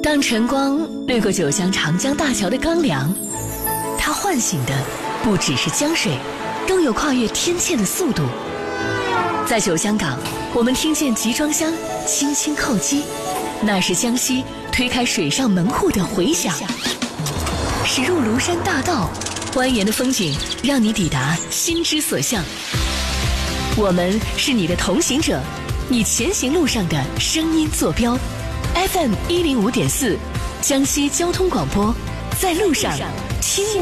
当晨光掠过九江长江大桥的钢梁，它唤醒的不只是江水，更有跨越天堑的速度。在九江港，我们听见集装箱轻轻叩击，那是江西推开水上门户的回响。驶入庐山大道，蜿蜒的风景让你抵达心之所向。我们是你的同行者，你前行路上的声音坐标。FM105.4，江西交通广播，在路上听。